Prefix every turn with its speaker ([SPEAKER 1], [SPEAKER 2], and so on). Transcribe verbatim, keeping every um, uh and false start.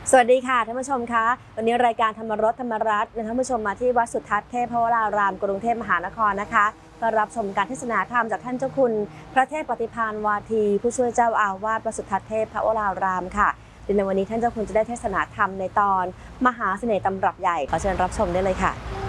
[SPEAKER 1] สวัสดีค่ะท่านผู้ชมคะวันนี้รายการธรรมรสธรรมรัตน์ท่านผู้ชมมาที่วัดสุทัศน์เทพวรารามกรุงเทพมหานครนะคะเพื่อรับชมการเทศนาธรรมจากท่านเจ้าคุณพระเทพปฏิภาณวาทีผู้ช่วยเจ้าอาวาสวัดสุทัศน์เทพวรารามค่ะในวันนี้ท่านเจ้าคุณจะได้เทศนาธรรมในตอนมหาเสน่ห์ตำรับใหญ่ขอเชิญรับชมได้เลยค่ะ